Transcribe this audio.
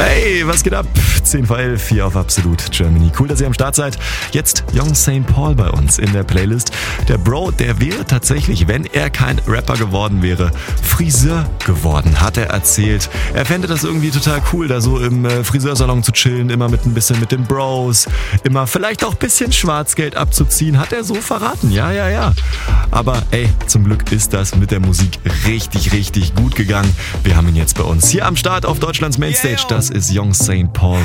Hey, was geht ab? 10 vor 11 hier auf Absolut Germany. Cool, dass ihr am Start seid. Jetzt Young St. Paul bei uns in der Playlist. Der Bro, der wäre tatsächlich, wenn er kein Rapper geworden wäre, Friseur geworden, hat er erzählt. Er fände das irgendwie total cool, da so im Friseursalon zu chillen, immer mit ein bisschen mit den Bros, immer vielleicht auch ein bisschen Schwarzgeld abzuziehen, hat er so verraten. Ja. Aber ey, zum Glück ist das mit der Musik richtig gut gegangen. Wir haben ihn jetzt bei uns hier am Start auf Deutschlands Mainstage. Das ist Young St. Paul.